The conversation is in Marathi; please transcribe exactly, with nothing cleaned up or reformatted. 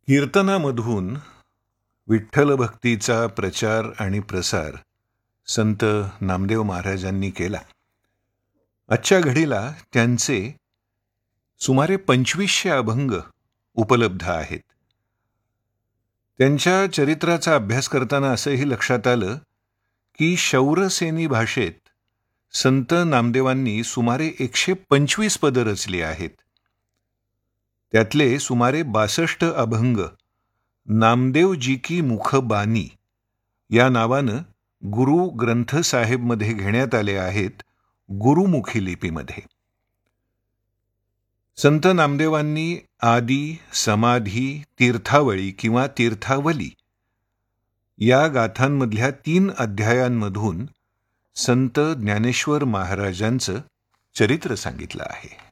कीर्तनामधून विठ्ठल भक्तीचा प्रचार आणि प्रसार संत नामदेव महाराजांनी केला. आजच्या घडीला त्यांचे सुमारे पंचवीसशे अभंग उपलब्ध आहेत. त्यांच्या चरित्राचा अभ्यास करताना असंही लक्षात आलं की शौरसेनी भाषेत संत नामदेवांनी सुमारे एकशे पंचवीस पदं रचली आहेत. त्यातले सुमारे बासष्ट अभंग नामदेव जी की मुखबानी या नावानं गुरु ग्रंथ साहेबमध्ये घेण्यात आले आहेत, गुरुमुखी लिपीमध्ये. संत नामदेवांनी आदी, समाधी, तीर्थावळी किंवा तीर्थावली या गाथांमधल्या तीन अध्यायांमधून संत ज्ञानेश्वर महाराजांचं चरित्र सांगितलं आहे.